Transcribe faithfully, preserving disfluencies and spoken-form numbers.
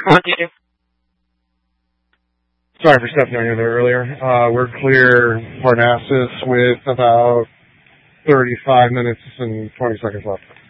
Sorry for stepping on you there earlier. Uh, we're clear Parnassus with about thirty-five minutes and twenty seconds left.